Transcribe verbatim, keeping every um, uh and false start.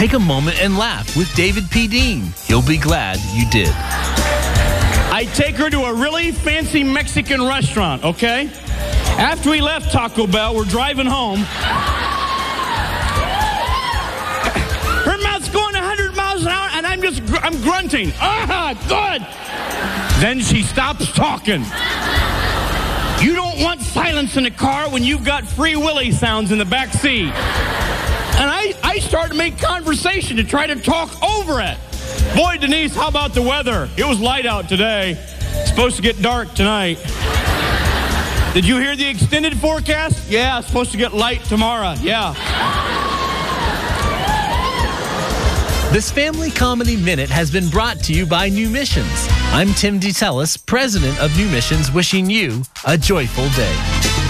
Take a moment and laugh with David P. Dean. He'll be glad you did. I take her to a really fancy Mexican restaurant, okay? After we left Taco Bell, we're driving home. Her mouth's going one hundred miles an hour, and I'm just, gr- I'm grunting. Ah, good. Then she stops talking. You don't want silence in the car when you've got Free Willy sounds in the back seat. And I, I started to make conversation to try to talk over it. Boy, Denise, how about the weather? It was light out today. It's supposed to get dark tonight. Did you hear the extended forecast? Yeah, it's supposed to get light tomorrow. Yeah. This Family Comedy Minute has been brought to you by New Missions. I'm Tim DeTellis, president of New Missions, wishing you a joyful day.